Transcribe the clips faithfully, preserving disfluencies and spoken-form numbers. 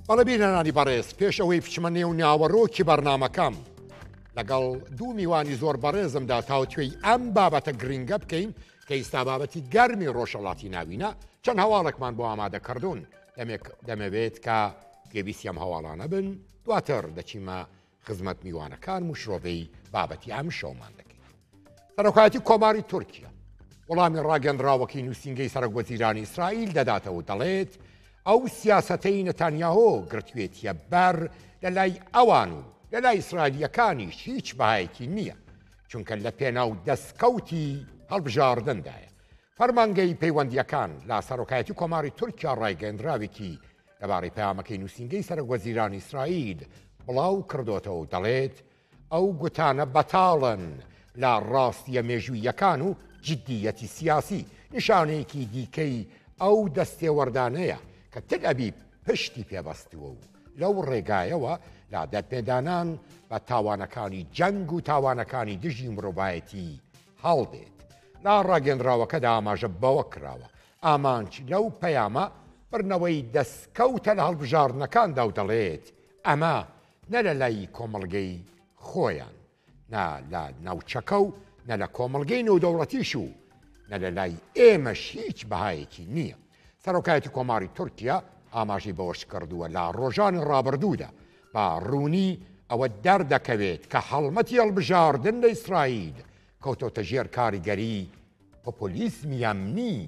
بەڵێ بینەرانی بەڕێز پێش ئەوەی بچمە نێو ناوەڕۆکی بەرنامەکەم لەگەڵ دوو میوانی زۆر بەڕێزمدا تاوتوێی ئەم بابەتە گرنگە بکەین کە ئێستا بابەتی گەرمی ڕۆژهەڵاتی ناوینە چەند هەواڵێکمان بۆ ئامادەکردوون دەمەوێت کە پێویستی ئەم هەواڵانە بن دواتر دەچیمە خزمەت میوانەکان و شۆڤەی بابەتی ئەم شەومان دەکەین. سەرۆکایەتی کۆماری تورکیا وەڵامی ڕاگەندراوەکەی نووسینگەی سەرۆکوەزیرانی ئیسرائیل دەداتەوە دەڵێت ئەو سیاسەتەی نەتانیاهۆ گرتوێتیە بەر لە لای ئەوان و لە لای ئیسرائیلیەکانیش هیچ بەهایەکی نییە چونکە لە پێناو دەستکەوتی هەڵبژاردندایە. فەرمانگەی پەیوەندیەکان لە سەرۆکایەتی کۆماری تورکیا ڕایگەیەندراوێکی لەبارەی پەیامەکەی نووسینگەی سەرۆکوەزیرانی ئیسرائیل بڵاو کردوتەوە و دەڵێت ئەو گوتانە بەتاڵن لە ڕاستیە مێژوویەکان و جددیەتی سیاسی نیشانەیەکی دیکەی ئەو دەستێوەردانەیە کە تل ئەبی پشتی پێبەستووە و لەو ڕێگایەوە لا دەرپێدانان بە تاوانەکانی جەنگ و تاوانەکانی دژی مرۆڤایەتی هەڵدێت. لا ڕاگەندراوەکەدا ئاماژە بەوە کراوە ئامانج لەو پەیامە بڕنەوەی دەستکەوتە لە هەڵبژاردنەکاندا و دەڵێت ئەمە نە لە لای کۆمەڵگەی خۆیان نە لە ناوچەکە و نە لە کۆمەڵگەی نێودەوڵەتیش و نە لە لای ئێمەش هیچ بەهایەکی نییە. سەرۆکایەتی کۆماری تورکیا ئاماژەی بەوەش کردووە لە ڕۆژانی ڕابردوودا با ڕوونی ئەوە دەردەکەوێت کە هەڵمەتی هەڵبژاردن لە ئیسرائیل کەوتۆتە ژێر کاریگەری پۆپۆلیزمی ئەمنی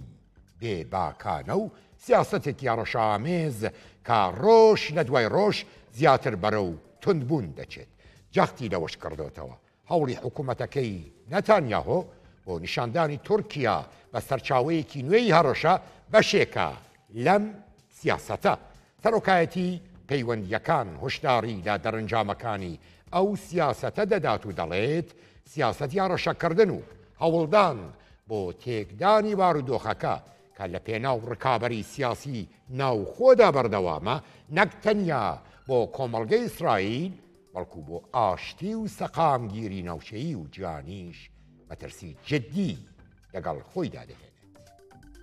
بێباکانە و سیاسەتێکی ڕەشامێز کە ڕۆژ لە دوای ڕۆژ زیاتر بەرە و توندبوون دەچێت. جەختی لەوەش کردوتەوە هەوڵی حکوومەتەکەی نەتانیاهۆ بۆ نیشاندانی تورکیا بە سەرچاوەیەکی نوێی هەڕەشە بەشێکە لەم سیاسەتە. سەرۆکایەتی پەیوەندیەکان هۆشداری لە دەرەنجامەکانی ئەو سیاسەتە دەدات و دەڵێت سیاسەتی هەڕەشەکردن و هەوڵدان بۆ تێکدانی بارودۆخەکە کە لە پێناو ڕکابەری سیاسی ناوخۆدا بەردەوامە نەک تەنیا بۆ کۆمەڵگەی ئیسرائیل بەڵکو بۆ ئاشتی و سەقامگیری ناوچەیی و جیهانیش مەترسی جددی لەگەڵ خۆیدا دەهێت.